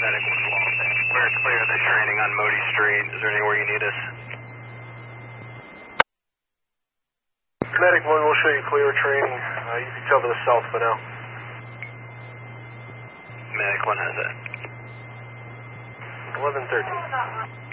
Medic 1 Walton. We're clear of the training on Modi Street. Is there anywhere you need us? Medic 1 will show you clear training. You can tell to the south for now. Medic 1 has that. 1113.